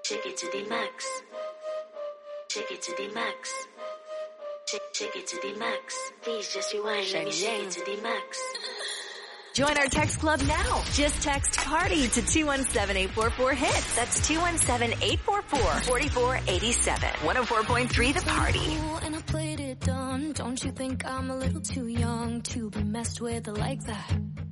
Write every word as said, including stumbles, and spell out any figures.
Take it to the max. Take it to the max. Take, take it to the max. Please just rewind. Let me shake it to the max. Join our text club now. Just text PARTY to two one seven, eight four four, HIT. That's two one seven, eight four four, four four eight seven. one oh four point three The Party. And I played it dumb. Don't you think I'm a little too young to be messed with like that?